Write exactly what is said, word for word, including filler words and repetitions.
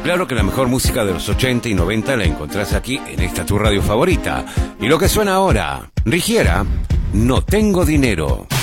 Claro que la mejor música de los ochenta y noventa la encontrás aquí en esta tu radio favorita. Y lo que suena ahora, Rigiera, No tengo dinero.